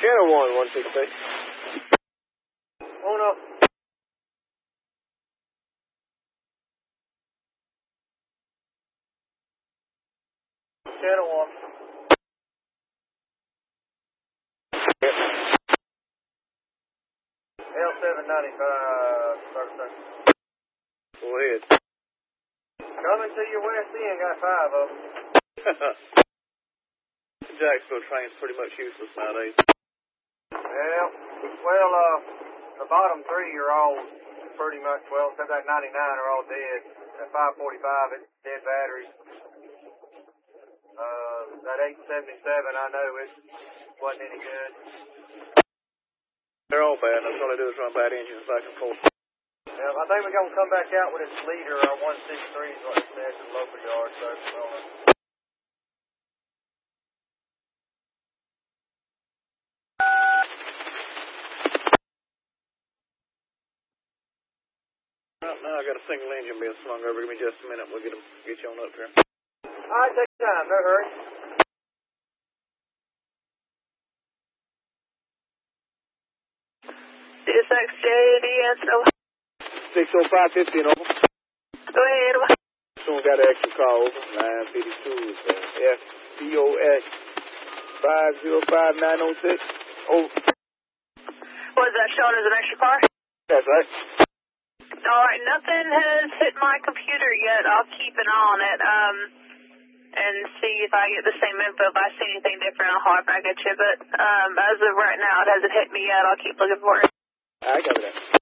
Channel 1, 166. Oh, no. Channel 1. Yep. L795, 30 seconds. Go ahead. Coming to your west end, got 5 of them. Jacksonville train's pretty much useless nowadays. Yeah, well, the bottom 3 are all pretty much, well, except that 99 are all dead. That 545, it's dead batteries. That 877, I know it wasn't any good. They're all bad. That's all they do is run bad engines back and forth. Yeah, I think we're going to come back out with its leader, our 163 is what it said to the local yard, so now I got a single engine being slung over. Give me just a minute. We'll get you on up here. All right, take your time. No hurry. DSXJDSO. 60550 and over. Go ahead. Someone got an extra call over. 952 is FPOX 505906. Over. Was that shown as an extra car? That's right. Alright, nothing has hit my computer yet. I'll keep an eye on it, and see if I get the same info. If I see anything different, I'll hop back at you. But, as of right now, it hasn't hit me yet. I'll keep looking for it. I got it.